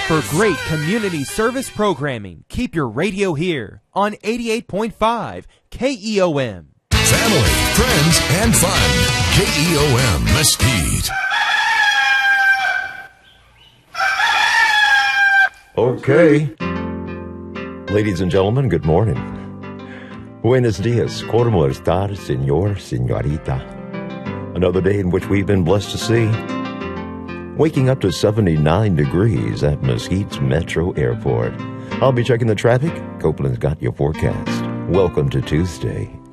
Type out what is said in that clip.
For great community service programming, keep your radio here on 88.5 KEOM. Family, friends, and fun. KEOM Mesquite. Okay. Ladies and gentlemen, good morning. Buenos dias. ¿Cómo está, señor, señorita? Another day in which we've been blessed to see. Waking up to 79 degrees at Mesquite's Metro Airport. I'll be checking the traffic. Copeland's got your forecast. Welcome to Tuesday.